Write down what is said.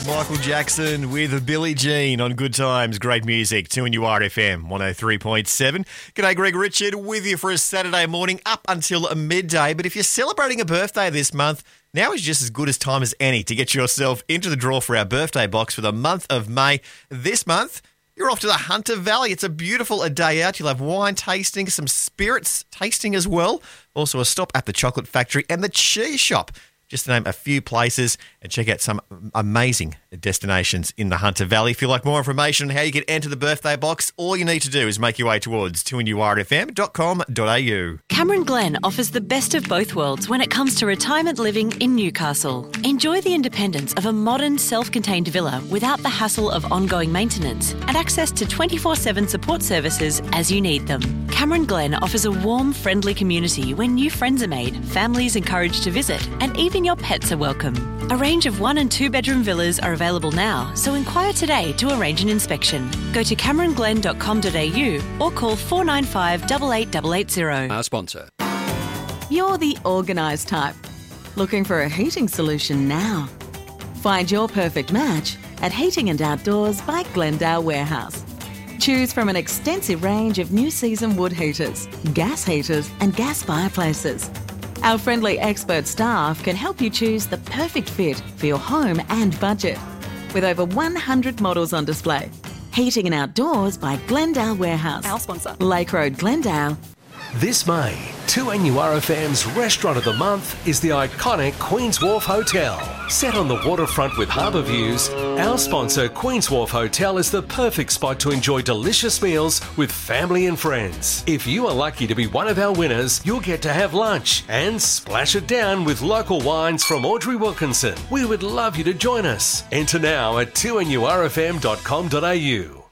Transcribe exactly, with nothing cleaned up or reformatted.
Michael Jackson with Billie Jean on Good Times. Great music. two N U R F M one oh three point seven. G'day, Greg Richard with you for a Saturday morning up until midday. But if you're celebrating a birthday this month, now is just as good as time as any to get yourself into the draw for our birthday box for the month of May. This month, you're off to the Hunter Valley. It's a beautiful a day out. You'll have wine tasting, some spirits tasting as well. Also a stop at the Chocolate Factory and the Cheese Shop. Just to name a few places and check out some amazing destinations in the Hunter Valley. If you'd like more information on how you can enter the birthday box, all you need to do is make your way towards two N U R F M dot com dot a u. Cameron Glen offers the best of both worlds when it comes to retirement living in Newcastle. Enjoy the independence of a modern, self-contained villa without the hassle of ongoing maintenance and access to twenty-four seven support services as you need them. Cameron Glen offers a warm, friendly community where new friends are made, families encouraged to visit, and even your pets are welcome. A range of one and two bedroom villas are available now, so inquire today to arrange an inspection. Go to cameron glen dot com dot a u or call four nine five, eight eight eight eight zero. Our sponsor. You're the organised type. Looking for a heating solution now? Find your perfect match at Heating and Outdoors by Glendale Warehouse. Choose from an extensive range of new season wood heaters, gas heaters and gas fireplaces. Our friendly expert staff can help you choose the perfect fit for your home and budget. With over one hundred models on display. Heating and Outdoors by Glendale Warehouse. Our sponsor. Lake Road, Glendale. This May, two N U R F M's Restaurant of the Month is the iconic Queen's Wharf Hotel. Set on the waterfront with harbour views, our sponsor Queen's Wharf Hotel is the perfect spot to enjoy delicious meals with family and friends. If you are lucky to be one of our winners, you'll get to have lunch and splash it down with local wines from Audrey Wilkinson. We would love you to join us. Enter now at two N U R F M dot com dot a u.